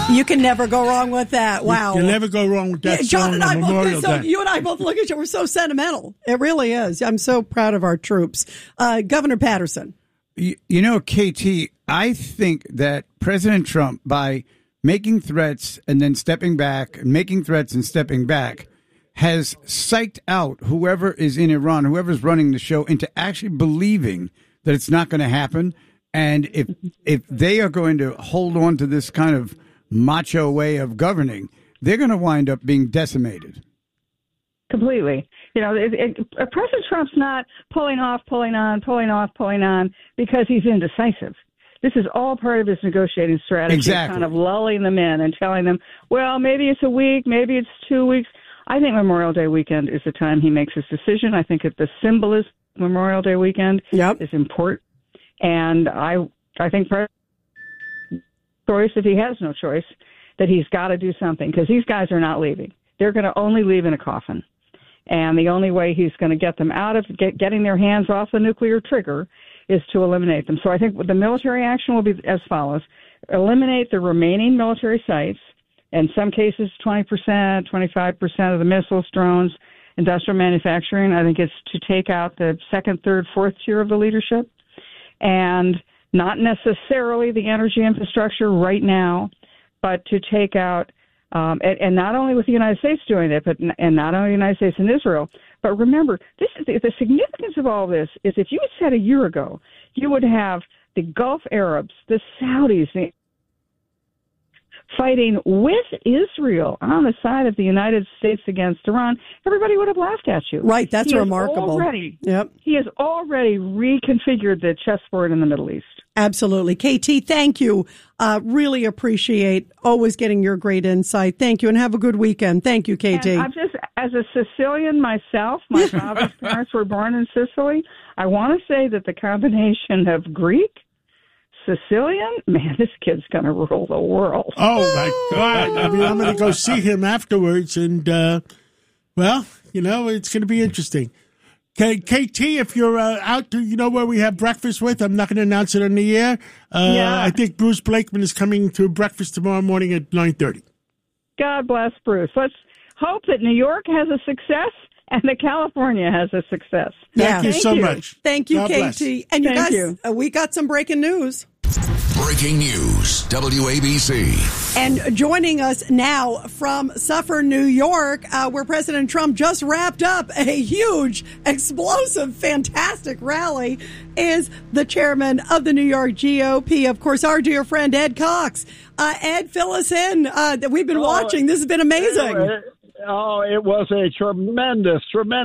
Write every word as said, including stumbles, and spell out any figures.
You can never go wrong with that. Wow. You can never go wrong with that yeah, John song and on I Memorial both, so Day. You and I both look at you. We're so sentimental. It really is. I'm so proud of our troops. Uh, Governor Patterson. You, you know, K T, I think that President Trump, by making threats and then stepping back, and making threats and stepping back, has psyched out whoever is in Iran, whoever's running the show, into actually believing that it's not going to happen. And if if they are going to hold on to this kind of macho way of governing, they're going to wind up being decimated. Completely. You know, it, it, President Trump's not pulling off, pulling on, pulling off, pulling on because he's indecisive. This is all part of his negotiating strategy, exactly. kind of lulling them in and telling them, well, maybe it's a week, maybe it's two weeks. I think Memorial Day weekend is the time he makes his decision. I think that the symbolism of Memorial Day weekend yep. is important. And I I think President choice, if he has no choice, that he's got to do something because these guys are not leaving. They're going to only leave in a coffin. And the only way he's going to get them out of get, getting their hands off the nuclear trigger is to eliminate them. So I think the military action will be as follows. Eliminate the remaining military sites, in some cases twenty percent, twenty-five percent of the missiles, drones, industrial manufacturing. I think it's to take out the second, third, fourth tier of the leadership, and not necessarily the energy infrastructure right now, but to take out, um, and, and not only with the United States doing it, but and not only the United States and Israel. But remember, this is the, the significance of all this is if you had said a year ago, you would have the Gulf Arabs, the Saudis, the fighting with Israel on the side of the United States against Iran, everybody would have laughed at you. Right, that's he remarkable. Already, yep. He has already reconfigured the chessboard in the Middle East. Absolutely. K T, thank you. Uh, really appreciate always getting your great insight. Thank you, and have a good weekend. Thank you, K T. And I'm just, as a Sicilian myself, my father's parents were born in Sicily. I want to say that the combination of Greek, Sicilian, man, this kid's going to rule the world. Oh, my God. I mean, I'm going to go see him afterwards, and, uh, well, you know, it's going to be interesting. K- KT, if you're uh, out to, you know, where we have breakfast with, I'm not going to announce it on the air. Uh, yeah. I think Bruce Blakeman is coming to breakfast tomorrow morning at nine thirty. God bless Bruce. Let's hope that New York has a success and that California has a success. Thank yeah. you Thank so you. much. Thank you, God K bless. T. And you Thank guys, you. Uh, we got some breaking news. Breaking news, W A B C. And joining us now from Suffern, New York, uh, where President Trump just wrapped up a huge, explosive, fantastic rally, is the chairman of the New York G O P, of course, our dear friend Ed Cox. Uh, Ed, fill us in. Uh, that we've been oh, watching. This has been amazing. It, oh, it was a tremendous, tremendous.